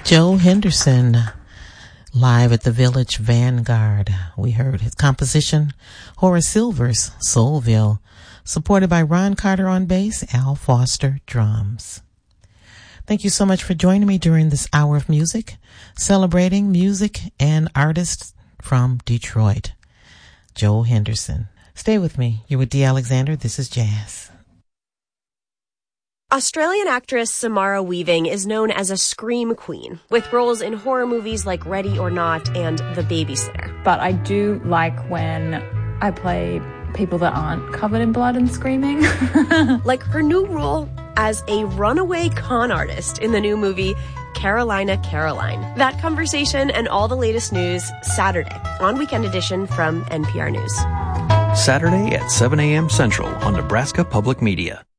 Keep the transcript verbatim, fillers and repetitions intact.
Joe Henderson, live at the Village Vanguard. We heard his composition, Horace Silver's Soulville, supported by Ron Carter on bass, Al Foster drums. Thank you so much for joining me during this hour of music, celebrating music and artists from Detroit. Joe Henderson. Stay with me. You're with Dee Alexander. This is Jazz. Australian actress Samara Weaving is known as a scream queen, with roles in horror movies like Ready or Not and The Babysitter. But I do like when I play people that aren't covered in blood and screaming. Like her new role as a runaway con artist in the new movie Carolina Caroline. That conversation and all the latest news Saturday on Weekend Edition from N P R News. Saturday at seven a.m. Central on Nebraska Public Media.